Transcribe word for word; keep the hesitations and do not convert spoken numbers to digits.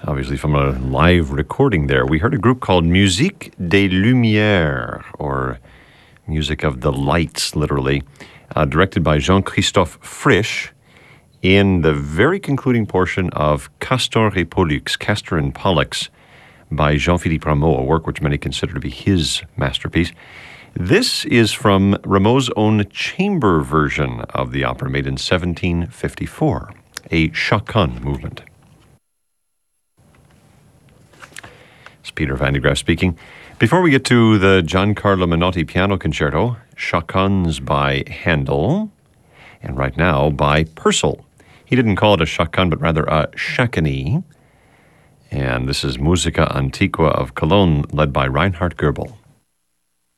obviously from a live recording there. We heard a group called Musique des Lumières, or Music of the Lights, literally, uh, directed by Jean-Christophe Frisch, in the very concluding portion of Castor et Pollux, Castor and Pollux, by Jean-Philippe Rameau, a work which many consider to be his masterpiece. This is from Rameau's own chamber version of the opera, made in seventeen fifty-four, a chaconne movement. It's Peter Van de Graaff speaking. Before we get to the Giancarlo Menotti Piano Concerto, chaconnes by Handel, and right now by Purcell. He didn't call it a chaconne, but rather a chaconne. And this is Musica Antiqua of Cologne, led by Reinhard Goebel.